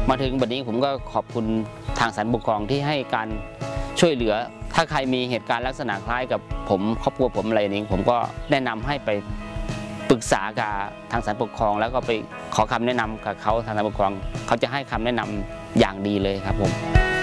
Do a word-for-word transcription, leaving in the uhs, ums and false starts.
มาถึงบัดนี้ผมก็ขอบคุณทางศาลปกครองที่ให้การช่วยเหลือถ้าใครมีเหตุการณ์ลักษณะคล้ายกับผมครอบครัวผมอะไรนี้ผมก็แนะนำให้ไปปรึกษากับทางศาลปกครองแล้วก็ไปขอคำแนะนำกับเขาทางศาลปกครองเขาจะให้คำแนะนำอย่างดีเลยครับผม